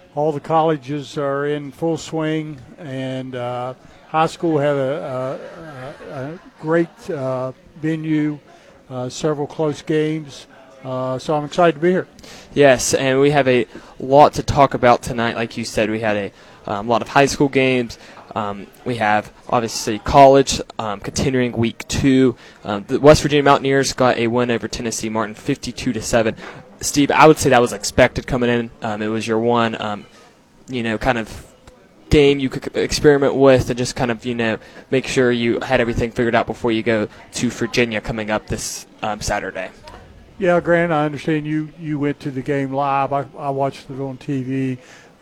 all the colleges are in full swing, and high school had a great venue, several close games. So I'm excited to be here. Yes, and we have a lot to talk about tonight. Like you said, we had a lot of high school games. We have, obviously, college continuing week 2. The West Virginia Mountaineers got a win over Tennessee Martin 52-7. Steve, I would say that was expected coming in. It was your one, kind of game you could experiment with and just kind of, make sure you had everything figured out before you go to Virginia coming up this Saturday. Yeah, Grant, I understand you went to the game live. I watched it on TV.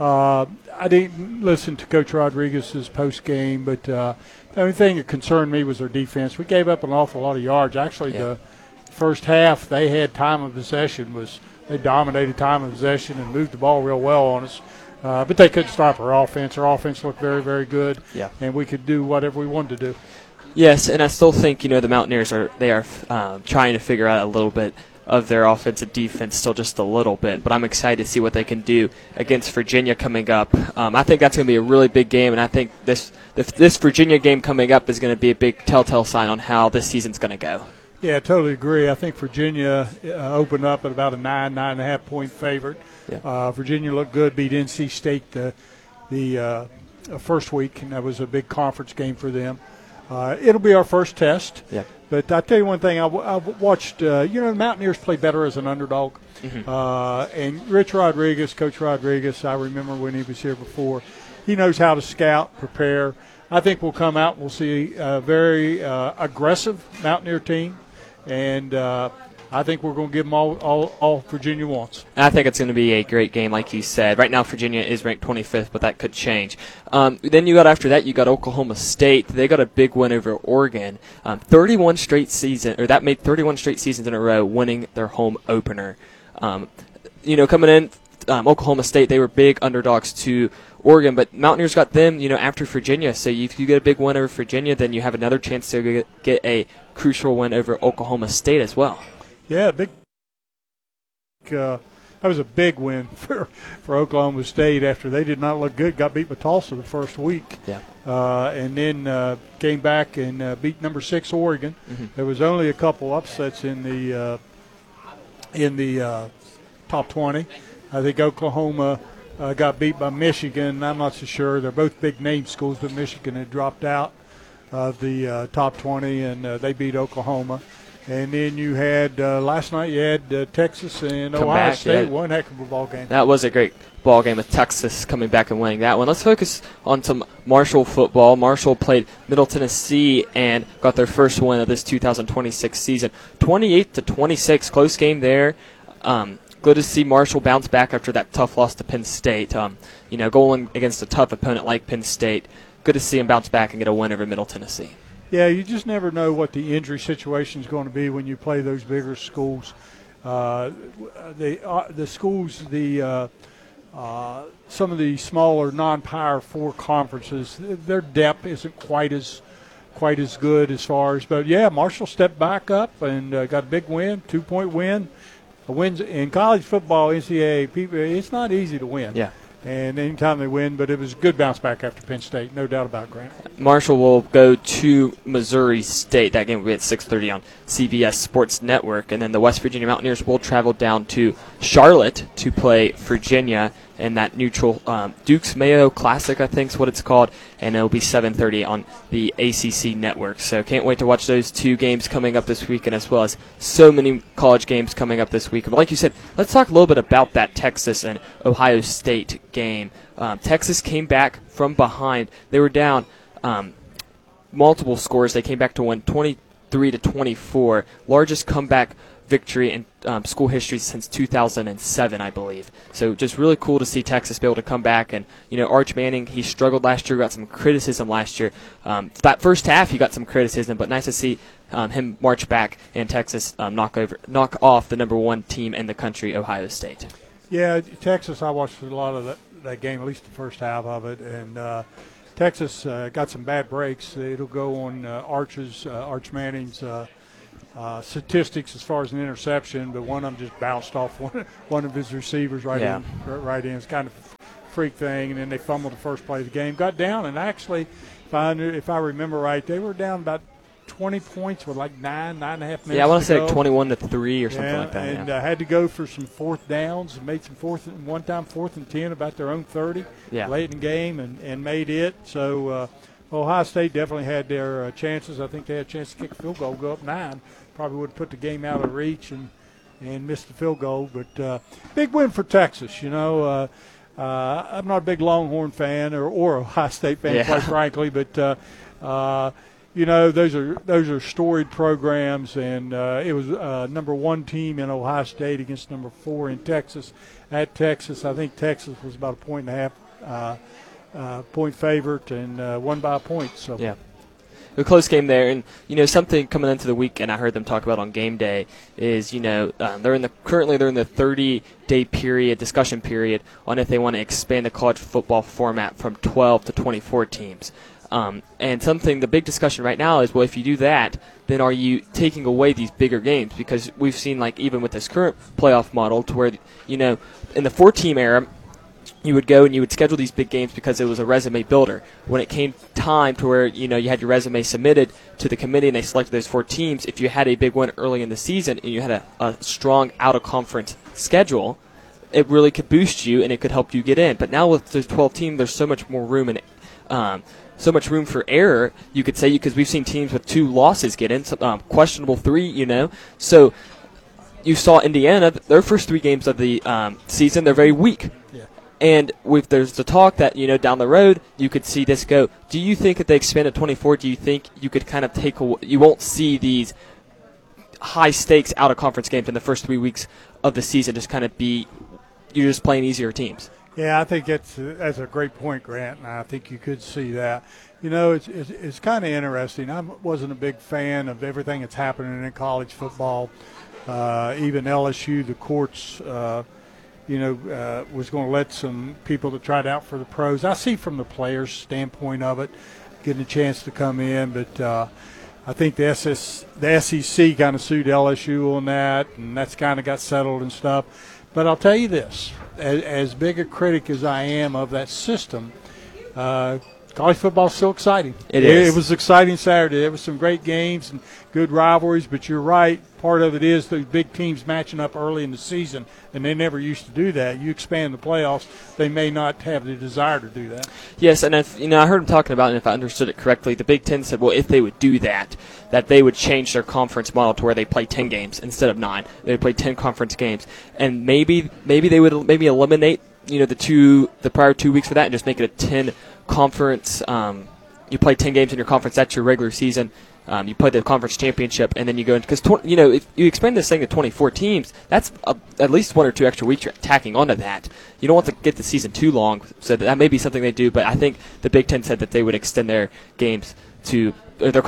I didn't listen to Coach Rodriguez's post game, but the only thing that concerned me was their defense. We gave up an awful lot of yards. Actually, the first half they had time of possession. They dominated time of possession and moved the ball real well on us. But they couldn't stop our offense. Our offense looked very, very good, and we could do whatever we wanted to do. Yes, and I still think the Mountaineers are trying to figure out a little bit of their offensive defense, still just a little bit, but I'm excited to see what they can do against Virginia coming up. I think that's going to be a really big game, and I think this Virginia game coming up is going to be a big telltale sign on how this season's going to go. Yeah, I totally agree. I think Virginia opened up at about a 9.5 point favorite. Yeah. Virginia looked good, beat NC State the first week, and that was a big conference game for them. It'll be our first test. Yeah. But I tell you one thing, I watched, the Mountaineers play better as an underdog. Mm-hmm. And Rich Rodriguez, Coach Rodriguez, I remember when he was here before, he knows how to scout, prepare. I think we'll come out and we'll see a very aggressive Mountaineer team. And I think we're going to give them all Virginia wants. I think it's going to be a great game, like you said. Right now, Virginia is ranked 25th, but that could change. Then after that, you got Oklahoma State. They got a big win over Oregon. 31 straight seasons in a row winning their home opener. Coming in, Oklahoma State, they were big underdogs to Oregon, but Mountaineers got them, after Virginia. So if you get a big win over Virginia, then you have another chance to get a crucial win over Oklahoma State as well. Yeah, that was a big win for Oklahoma State after they did not look good. Got beat by Tulsa the first week. Yeah. And then came back and beat number 6 Oregon. Mm-hmm. There was only a couple upsets in the top 20. I think Oklahoma got beat by Michigan. I'm not so sure. They're both big name schools, but Michigan had dropped out of the top 20, and they beat Oklahoma. And then you had last night you had Texas and Ohio State. One heck of a ball game. That was a great ball game with Texas coming back and winning that one. Let's focus on some Marshall football. Marshall played Middle Tennessee and got their first win of this 2026 season. 28-26, close game there. Good to see Marshall bounce back after that tough loss to Penn State. Going against a tough opponent like Penn State. Good to see him bounce back and get a win over Middle Tennessee. Yeah, you just never know what the injury situation is going to be when you play those bigger schools. The schools, some of the smaller non-Power 4 conferences, their depth isn't quite as good as far as. But yeah, Marshall stepped back up and got a big win, 2-point win. Wins in college football, NCAA, it's not easy to win. Yeah. And anytime they win, but it was a good bounce back after Penn State, no doubt about it, Grant. Marshall will go to Missouri State. That game will be at 6:30 on CBS Sports Network. And then the West Virginia Mountaineers will travel down to Charlotte to play Virginia in that neutral Duke's Mayo Classic, I think is what it's called. And it'll be 7:30 on the ACC Network. So can't wait to watch those two games coming up this weekend, as well as so many college games coming up this week. But like you said, let's talk a little bit about that Texas and Ohio State game. Texas came back from behind. They were down multiple scores. They came back to win 23-24, largest comeback victory in school history since 2007, I believe. So just really cool to see Texas be able to come back. And, Arch Manning, he struggled last year, got some criticism last year. That first half, he got some criticism, but nice to see him march back and Texas knock off the number 1 team in the country, Ohio State. Yeah, Texas, I watched a lot of that game, at least the first half of it, and Texas got some bad breaks. It'll go on Arch Manning's statistics as far as an interception, but one of them just bounced off one of his receivers right in. It's kind of freak thing, and then they fumbled the first play of the game. Got down, and actually, if I remember right, they were down about 20 points with like 9.5 minutes. Yeah, I want to say like 21 21-3 or something like that. And had to go for some fourth downs and made some fourth and 10 about their own 30 late in the game and made it. So Ohio State definitely had their chances. I think they had a chance to kick a field goal, go up 9. Probably would have put the game out of reach and missed the field goal. But big win for Texas. You know, I'm not a big Longhorn fan or Ohio State fan, quite frankly, but you know, those are storied programs, and it was number 1 team in Ohio State against number 4 in Texas. At Texas, I think Texas was about 1.5 point favorite and won by a point. So yeah, a close game there. And you know, something coming into the week, and I heard them talk about on game day, is they're in the 30-day discussion period on if they want to expand the college football format from 12 to 24 teams. And the big discussion right now is, well, if you do that, then are you taking away these bigger games? Because we've seen, like, even with this current playoff model, to where, you know, in the 4-team era, you would go and you would schedule these big games because it was a resume builder. When it came time to where, you know, you had your resume submitted to the committee and they selected those 4 teams, if you had a big win early in the season and you had a strong out-of-conference schedule, it really could boost you and it could help you get in. But now with those 12 teams, there's so much more room in it. So much room for error, you could say, because we've seen teams with 2 losses get in, questionable 3, you know. So you saw Indiana, their first 3 games of the season, they're very weak. Yeah. And there's the talk that, you know, down the road, you could see this go. Do you think that they expand to 24? Do you think you could kind of you won't see these high-stakes out-of-conference games in the first 3 weeks of the season just kind of you're just playing easier teams? Yeah, I think that's a great point, Grant, and I think you could see that. You know, it's kind of interesting. I wasn't a big fan of everything that's happening in college football. Even LSU, the courts, was going to let some people that tried out for the pros. I see from the players' standpoint of it, getting a chance to come in, but I think the SEC kind of sued LSU on that, and that's kind of got settled and stuff. But I'll tell you this, as big a critic as I am of that system, college football is still exciting. It is. It was exciting Saturday. There was some great games and good rivalries, but you're right. Part of it is those big teams matching up early in the season, and they never used to do that. You expand the playoffs, they may not have the desire to do that. Yes, and I heard him talking about, and if I understood it correctly, the Big Ten said, well, if they would do that they would change their conference model to where they play 10 games instead of 9. They would play 10 conference games, and maybe they would eliminate, you know, the prior 2 weeks for that and just make it a 10 conference. You play 10 games in your conference. That's your regular season. You play the conference championship, and then you go into, because if you expand this thing to 24 teams, that's at least 1 or 2 extra weeks you're tacking onto that. You don't want to get the season too long, so that may be something they do. But I think the Big Ten said that they would extend their games to their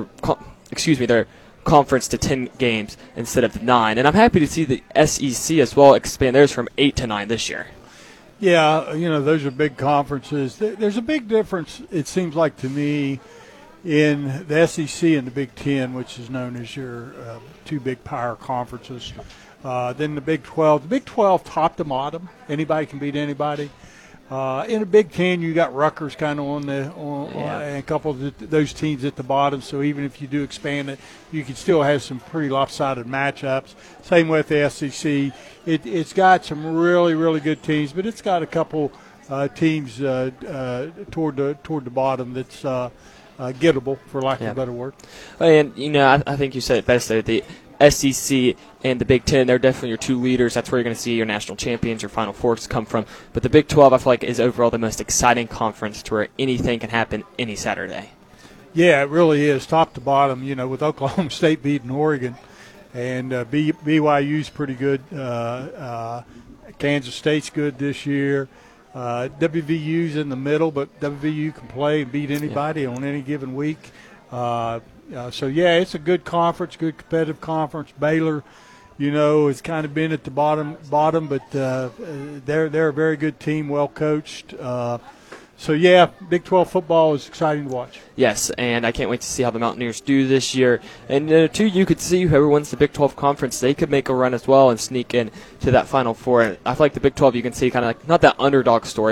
conference to 10 games instead of 9. And I'm happy to see the SEC as well expand theirs from 8 to 9 this year. Yeah, you know, those are big conferences. There's a big difference, it seems like to me, in the SEC and the Big Ten, which is known as your 2 big power conferences. Then the Big 12. The Big 12, top to bottom, anybody can beat anybody. In the Big Ten, you got Rutgers kind of on and a couple of those teams at the bottom. So even if you do expand it, you can still have some pretty lopsided matchups. Same with the SEC. It's got some really, really good teams, but it's got a couple teams toward the bottom that's gettable, for lack of a better word. And I think you said it best there. The SEC and the Big Ten, they're definitely your 2 leaders. That's where you're going to see your national champions, your Final Fours come from. But the Big 12, I feel like, is overall the most exciting conference to where anything can happen any Saturday. Yeah, it really is, top to bottom. You know, with Oklahoma State beating Oregon, and BYU's pretty good. Kansas State's good this year. WVU's in the middle, but WVU can play and beat anybody on any given week. It's a good conference, good competitive conference. Baylor, has kind of been at the bottom, but they're a very good team, well coached. Big 12 football is exciting to watch. Yes, and I can't wait to see how the Mountaineers do this year. And too, you could see whoever wins the Big 12 conference, they could make a run as well and sneak in to that Final Four. And I feel like the Big 12, you can see kind of like not that underdog story,